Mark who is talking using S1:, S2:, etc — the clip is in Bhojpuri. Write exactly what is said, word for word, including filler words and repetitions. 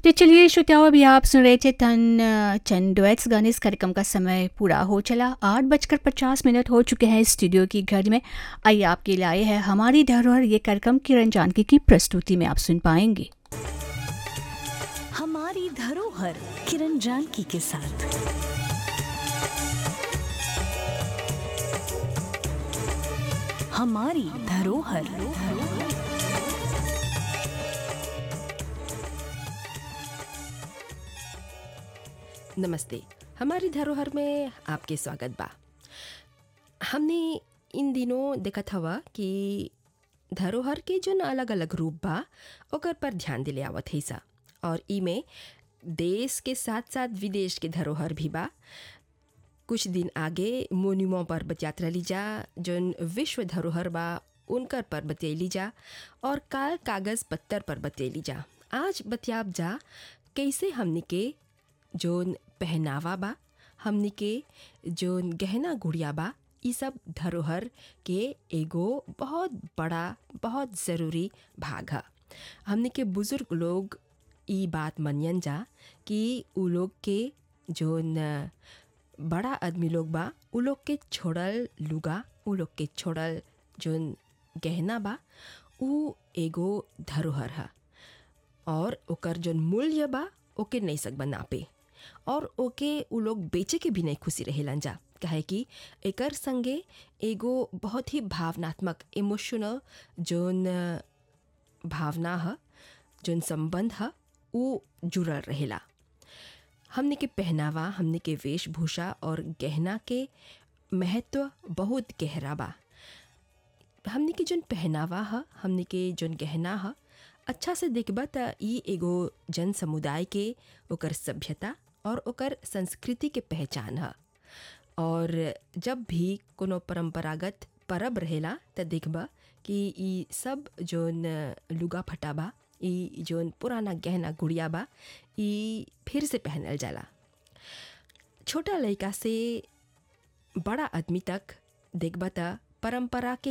S1: तो चलिए श्रोताओं, अभी आप सुन रहे थे तन चंद डुएट्स गाने। इस कार्यक्रम का समय पूरा हो चला, आठ बजकर पचास मिनट हो चुके हैं स्टूडियो की घड़ी में। आइए आपके लिए आए हैं हमारी धरोहर। ये कार्यक्रम किरण जानकी की प्रस्तुति में आप सुन पाएंगे।
S2: हमारी धरोहर किरण जानकी के साथ। हमारी धरोहर।
S3: नमस्ते। हमारी धरोहर में आपके स्वागत बा। हमने इन दिनों देखत हवा कि धरोहर के जो अलग अलग रूप बा ओकर पर ध्यान दिले आवत है सा, और ई में देश के साथ साथ विदेश के धरोहर भी बा। कुछ दिन आगे मोन्यूमों पर बतियात रही जा, जोन विश्व धरोहर बा उनकर पर बतियली जा, और काल कागज़ पत्थर पर बतियली जा। आज बतियाब जा कैसे हमनी के जोन पहनावा बा, हमनी के जोन गहना गुड़िया बा, ये सब धरोहर के एगो बहुत बड़ा बहुत ज़रूरी भाग है। हमनी के बुज़ुर्ग लोग ये बात मनियन जा कि उ लोग के जोन बड़ा आदमी लोग बा उ लोग के छोड़ल लुगा, उ लोग के छोड़ल जोन गहना बा उ एगो धरोहर है, और ओकर जोन मूल्य बा ओके नहीं सकबा नापे, और ओके उ लोग बेचे के भी नहीं खुशी रहेलन जा। काहे कि एकर संगे एगो बहुत ही भावनात्मक इमोशनल जोन भावना है, जोन संबंध है, उ जुड़ल रहेला। हमने के पहनावा, हमने के वेशभूषा और गहना के महत्व बहुत गहरा बा। हमने के जोन पहनावा है, हमने के जोन गहना है, अच्छा से देखबा त ई एगो जन समुदाय के ओकर सभ्यता और ओकर संस्कृति के पहचान है। और जब भी कोनो परंपरागत परब रहेला त देखबा कि ई सब जोन लुगा फटा बा, ई जोन पुराना गहना गुड़िया बा, ई फिर से पहनल जाला। छोटा लड़का से बड़ा आदमी तक देखबा त परंपरा के